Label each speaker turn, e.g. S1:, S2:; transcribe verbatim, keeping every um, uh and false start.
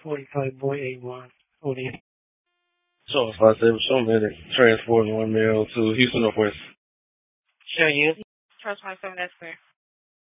S1: forty-five boy eight one. What do you?
S2: Sean five seven, show me that transporting one male to Houston Northwest.
S1: Show you.
S3: Trust five seven, that's clear.